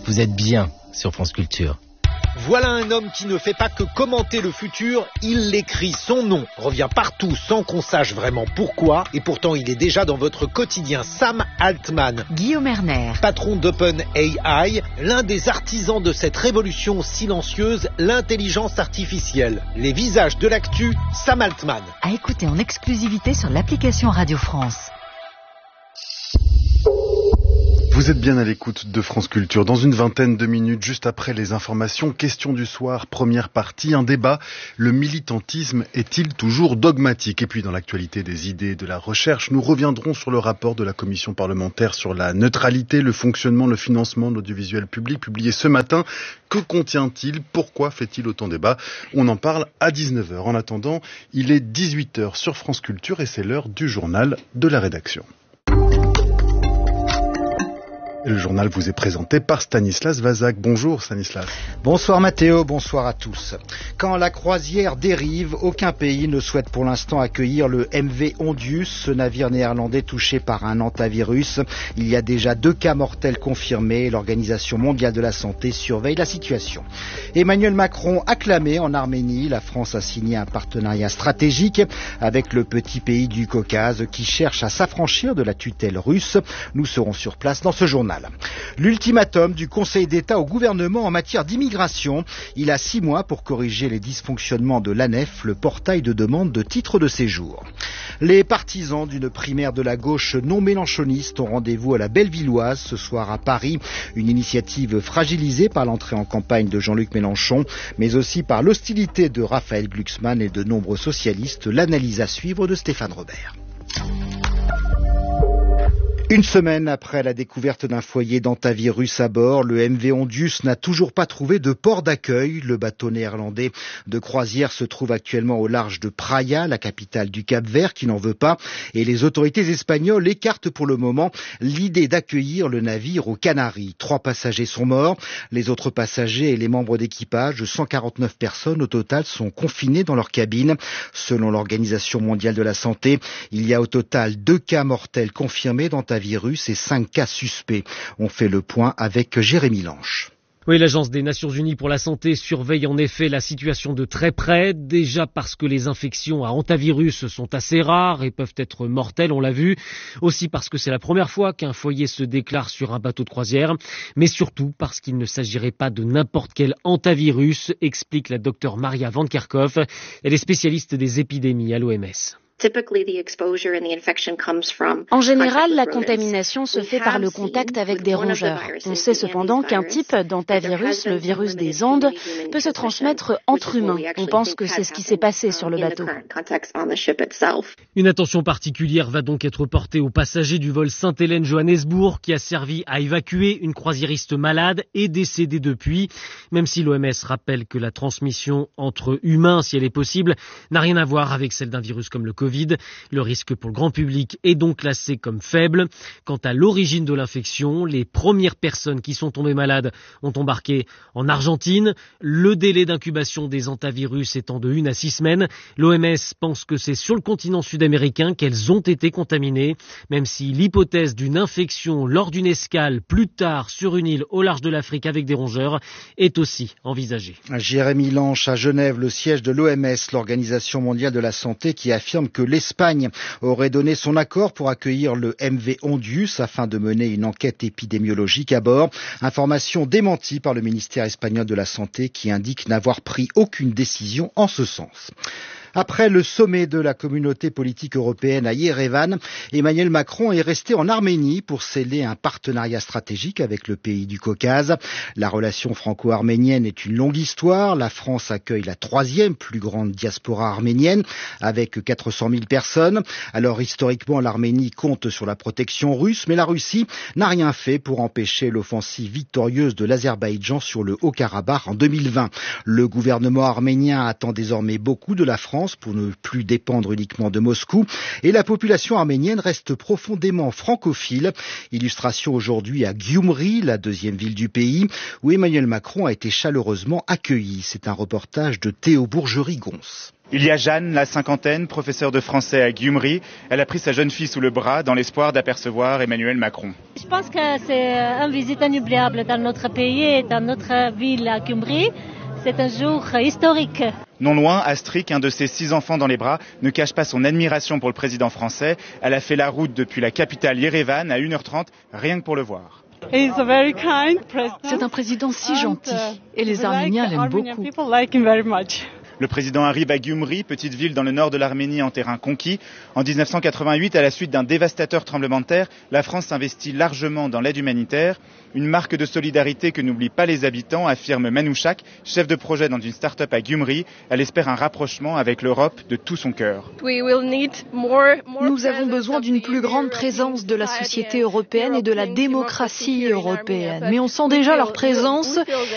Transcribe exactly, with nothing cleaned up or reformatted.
Vous êtes bien sur France Culture. Voilà un homme qui ne fait pas que commenter le futur, il l'écrit. Son nom revient partout sans qu'on sache vraiment pourquoi. Et pourtant, il est déjà dans votre quotidien. Sam Altman. Guillaume Erner. Patron d'OpenAI, l'un des artisans de cette révolution silencieuse, l'intelligence artificielle. Les visages de l'actu, Sam Altman. À écouter en exclusivité sur l'application Radio France. Vous êtes bien à l'écoute de France Culture. Dans une vingtaine de minutes, juste après les informations, question du soir, première partie, un débat. Le militantisme est-il toujours dogmatique? Et puis dans l'actualité des idées et de la recherche, nous reviendrons sur le rapport de la commission parlementaire sur la neutralité, le fonctionnement, le financement de l'audiovisuel public, publié ce matin. Que contient-il? Pourquoi fait-il autant débat? On en parle à dix-neuf heures. En attendant, il est dix-huit heures sur France Culture et c'est l'heure du journal de la rédaction. Le journal vous est présenté par Stanislas Vazak. Bonjour Stanislas. Bonsoir Mathéo, bonsoir à tous. Quand la croisière dérive, aucun pays ne souhaite pour l'instant accueillir le M V Ondius, ce navire néerlandais touché par un hantavirus. Il y a déjà deux cas mortels confirmés. L'Organisation mondiale de la santé surveille la situation. Emmanuel Macron acclamé en Arménie. La France a signé un partenariat stratégique avec le petit pays du Caucase qui cherche à s'affranchir de la tutelle russe. Nous serons sur place dans ce journal. L'ultimatum du Conseil d'État au gouvernement en matière d'immigration. Il a six mois pour corriger les dysfonctionnements de l'A N E F, le portail de demande de titre de séjour. Les partisans d'une primaire de la gauche non mélenchoniste ont rendez-vous à la Bellevilloise ce soir à Paris. Une initiative fragilisée par l'entrée en campagne de Jean-Luc Mélenchon, mais aussi par l'hostilité de Raphaël Glucksmann et de nombreux socialistes. L'analyse à suivre de Stéphane Robert. Une semaine après la découverte d'un foyer d'hantavirus à bord, le M V Ondius n'a toujours pas trouvé de port d'accueil. Le bateau néerlandais de croisière se trouve actuellement au large de Praia, la capitale du Cap-Vert, qui n'en veut pas. Et les autorités espagnoles écartent pour le moment l'idée d'accueillir le navire aux Canaries. Trois passagers sont morts. Les autres passagers et les membres d'équipage, cent quarante-neuf personnes au total, sont confinés dans leur cabine. Selon l'Organisation mondiale de la santé, il y a au total deux cas mortels confirmés d'hantavirus virus et cinq cas suspects. On fait le point avec Jérémy Lanche. Oui, l'Agence des Nations Unies pour la Santé surveille en effet la situation de très près, déjà parce que les infections à hantavirus sont assez rares et peuvent être mortelles, on l'a vu, aussi parce que c'est la première fois qu'un foyer se déclare sur un bateau de croisière, mais surtout parce qu'il ne s'agirait pas de n'importe quel hantavirus, explique la docteure Maria Van Kerkhove. Elle est spécialiste des épidémies à l'O M S. En général, la contamination se fait par le contact avec des rongeurs. On sait cependant qu'un type d'hantavirus, le virus des Andes, peut se transmettre entre humains. On pense que c'est ce qui s'est passé sur le bateau. Une attention particulière va donc être portée aux passagers du vol Sainte-Hélène-Johannesburg qui a servi à évacuer une croisiériste malade et décédée depuis. Même si l'O M S rappelle que la transmission entre humains, si elle est possible, n'a rien à voir avec celle d'un virus comme le Covid. Le risque pour le grand public est donc classé comme faible. Quant à l'origine de l'infection, les premières personnes qui sont tombées malades ont embarqué en Argentine. Le délai d'incubation des hantavirus étant de une à six semaines, l'O M S pense que c'est sur le continent sud-américain qu'elles ont été contaminées, même si l'hypothèse d'une infection lors d'une escale plus tard sur une île au large de l'Afrique avec des rongeurs est aussi envisagée. Jérémy Lanche à Genève, le siège de l'O M S, l'Organisation mondiale de la santé, qui affirme que l'Espagne aurait donné son accord pour accueillir le M V Ondius afin de mener une enquête épidémiologique à bord. Information démentie par le ministère espagnol de la Santé qui indique n'avoir pris aucune décision en ce sens. Après le sommet de la communauté politique européenne à Yerevan, Emmanuel Macron est resté en Arménie pour sceller un partenariat stratégique avec le pays du Caucase. La relation franco-arménienne est une longue histoire. La France accueille la troisième plus grande diaspora arménienne avec quatre cent mille personnes. Alors historiquement, l'Arménie compte sur la protection russe, mais la Russie n'a rien fait pour empêcher l'offensive victorieuse de l'Azerbaïdjan sur le Haut-Karabakh en deux mille vingt. Le gouvernement arménien attend désormais beaucoup de la France pour ne plus dépendre uniquement de Moscou, et la population arménienne reste profondément francophile. Illustration aujourd'hui à Gyumri, la deuxième ville du pays, où Emmanuel Macron a été chaleureusement accueilli. C'est un reportage de Théo Bourgerie-Gons. Il y a Jeanne, la cinquantaine, professeure de français à Gyumri. Elle a pris sa jeune fille sous le bras dans l'espoir d'apercevoir Emmanuel Macron. Je pense que c'est une visite inoubliable dans notre pays et dans notre ville à Gyumri. C'est un jour historique. Non loin, Astrid, un de ses six enfants dans les bras, ne cache pas son admiration pour le président français. Elle a fait la route depuis la capitale Yerevan à une heure trente, rien que pour le voir. C'est un président si gentil et les Arméniens l'aiment beaucoup. Le président arrive à Gyumri, petite ville dans le nord de l'Arménie en terrain conquis. En dix-neuf cent quatre-vingt-huit, à la suite d'un dévastateur tremblement de terre, la France s'investit largement dans l'aide humanitaire. Une marque de solidarité que n'oublient pas les habitants, affirme Manouchak, chef de projet dans une start-up à Gyumri. Elle espère un rapprochement avec l'Europe de tout son cœur. Nous avons besoin d'une plus grande présence de la société européenne et de la démocratie européenne. Mais on sent déjà leur présence